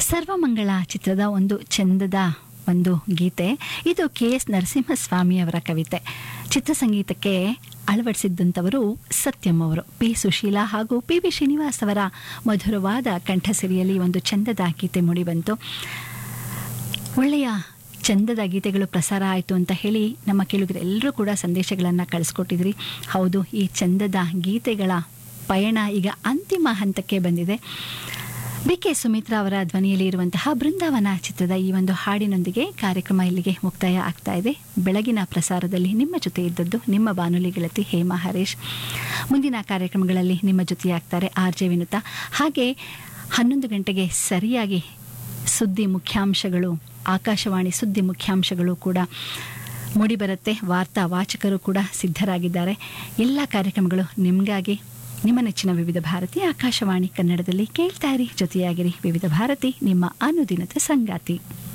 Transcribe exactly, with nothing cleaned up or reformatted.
ಸರ್ವಮಂಗಳ ಚಿತ್ರದ ಒಂದು ಚಂದದ ಒಂದು ಗೀತೆ. ಇದು ಕೆ ಎಸ್ ನರಸಿಂಹಸ್ವಾಮಿಯವರ ಕವಿತೆ. ಚಿತ್ರಸಂಗೀತಕ್ಕೆ ಅಳವಡಿಸಿದ್ದಂಥವರು ಸತ್ಯಂ ಅವರು. ಪಿ ಸುಶೀಲಾ ಹಾಗೂ ಪಿ ವಿ ಶ್ರೀನಿವಾಸ್ ಅವರ ಮಧುರವಾದ ಕಂಠಸಿರಿಯಲ್ಲಿ ಒಂದು ಚಂದದ ಗೀತೆ ಮೂಡಿಬಂತು. ಒಳ್ಳೆಯ ಚಂದದ ಗೀತೆಗಳು ಪ್ರಸಾರ ಆಯಿತು ಅಂತ ಹೇಳಿ ನಮ್ಮ ಕೇಳುಗರೆಲ್ಲರೂ ಕೂಡ ಸಂದೇಶಗಳನ್ನು ಕಳಿಸ್ಕೊಟ್ಟಿದ್ರಿ. ಹೌದು, ಈ ಚಂದದ ಗೀತೆಗಳ ಪಯಣ ಈಗ ಅಂತಿಮ ಹಂತಕ್ಕೆ ಬಂದಿದೆ. ಬಿ ಕೆ ಸುಮಿತ್ರಾ ಅವರ ಧ್ವನಿಯಲ್ಲಿ ಇರುವಂತಹ ಬೃಂದಾವನ ಚಿತ್ರದ ಈ ಒಂದು ಹಾಡಿನೊಂದಿಗೆ ಕಾರ್ಯಕ್ರಮ ಇಲ್ಲಿಗೆ ಮುಕ್ತಾಯ ಆಗ್ತಾ ಇದೆ. ಬೆಳಗಿನ ಪ್ರಸಾರದಲ್ಲಿ ನಿಮ್ಮ ಜೊತೆ ಇದ್ದದ್ದು ನಿಮ್ಮ ಬಾನುಲಿ ಗೆಳತಿ ಹೇಮಾ ಹರೀಶ್. ಮುಂದಿನ ಕಾರ್ಯಕ್ರಮಗಳಲ್ಲಿ ನಿಮ್ಮ ಜೊತೆಯಾಗ್ತಾರೆ ಆರ್ ಜೆ ವಿನುತಾ. ಹಾಗೆ ಹನ್ನೊಂದು ಗಂಟೆಗೆ ಸರಿಯಾಗಿ ಸುದ್ದಿ ಮುಖ್ಯಾಂಶಗಳು, ಆಕಾಶವಾಣಿ ಸುದ್ದಿ ಮುಖ್ಯಾಂಶಗಳು ಕೂಡ ಮೂಡಿಬರುತ್ತೆ. ವಾರ್ತಾ ವಾಚಕರು ಕೂಡ ಸಿದ್ಧರಾಗಿದ್ದಾರೆ. ಎಲ್ಲ ಕಾರ್ಯಕ್ರಮಗಳು ನಿಮಗಾಗಿ ನಿಮ್ಮ ನೆಚ್ಚಿನ ವಿವಿಧ ಭಾರತಿ ಆಕಾಶವಾಣಿ ಕನ್ನಡದಲ್ಲಿ ಕೇಳ್ತಾ ಇರಿ, ಜೊತೆಯಾಗಿರಿ. ವಿವಿಧ ಭಾರತಿ ನಿಮ್ಮ ಅನುದಿನದ ಸಂಗಾತಿ.